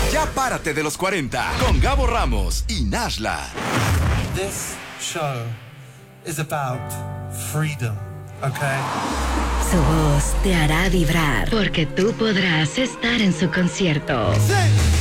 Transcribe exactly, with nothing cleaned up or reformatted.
Ya párate de los cuarenta con Gabo Ramos y Nashla. This show is about freedom, okay? Su voz te hará vibrar porque tú podrás estar en su concierto. Sí.